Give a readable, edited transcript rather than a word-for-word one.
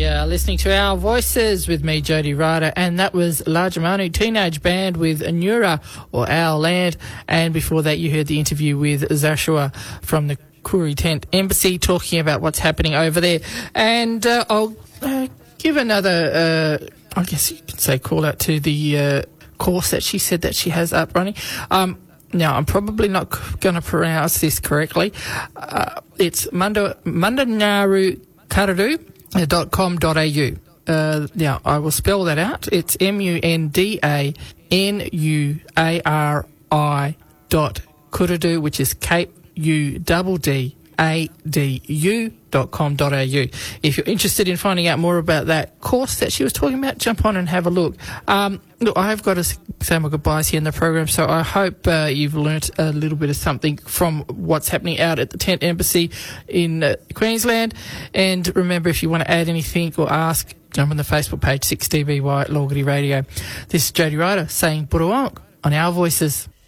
are listening to Our Voices with me, Jody Ryder, and that was Largemanu Teenage Band with Anura or Our Land, and before that you heard the interview with Zashua from the Koori Tent Embassy talking about what's happening over there. And I'll give another, I guess you could say, call out to the course that she said that she has up running. Now, I'm probably not going to pronounce this correctly. It's mundanarukararu.com.au. Now, I will spell that out. It's MUNDANUARI.kuradu, which is KUDDADU.com.au. If you're interested in finding out more about that course that she was talking about, jump on and have a look. Look, I've got to say my goodbyes here in the program, so I hope you've learnt a little bit of something from what's happening out at the Tent Embassy in Queensland. And remember, if you want to add anything or ask, jump on the Facebook page, 6DBY Logity Radio. This is Jody Ryder saying Burrawong on Our Voices.